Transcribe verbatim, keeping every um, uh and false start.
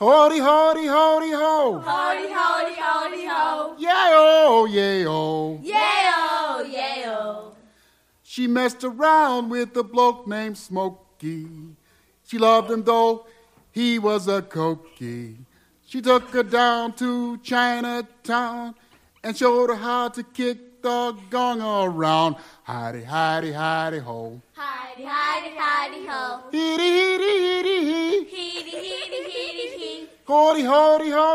Howdy, howdy, howdy, ho. Howdy, howdy, howdy, ho. Yeah-oh, yeah-oh. Yeah-oh, yeah-oh. She messed around with a bloke named Smokey. She loved him though he was a cokey. She took her down to Chinatown and showed her how to kick the gong around. Hidey, hidey, hidey, ho. Hidey, hidey, hidey, ho. Heedy, heedy, heedy, hee. Heedy, heedy, heedy, hee. Howdy, howdy, ho.